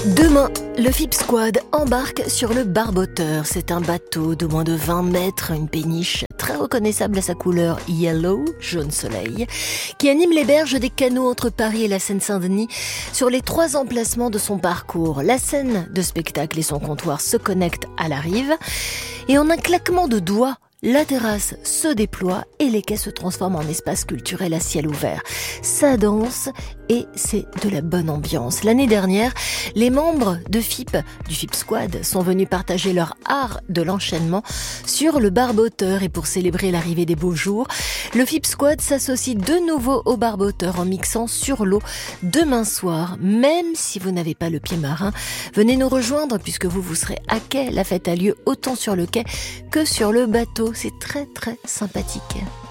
Demain, le FIP Squad embarque sur le Barboteur. C'est un bateau de moins de 20 mètres, une péniche très reconnaissable à sa couleur yellow, jaune soleil, qui anime les berges des canaux entre Paris et la Seine-Saint-Denis sur les 3 emplacements de son parcours. La scène de spectacle et son comptoir se connectent à la rive et en un claquement de doigts, la terrasse se déploie et les quais se transforment en espace culturel à ciel ouvert. Ça danse et c'est de la bonne ambiance. L'année dernière, les membres du FIP Squad sont venus partager leur art de l'enchaînement sur le Barboteur. Et pour célébrer l'arrivée des beaux jours, le FIP Squad s'associe de nouveau au Barboteur en mixant sur l'eau demain soir. Même si vous n'avez pas le pied marin, venez nous rejoindre puisque vous serez à quai. La fête a lieu autant sur le quai que sur le bateau. C'est très très sympathique.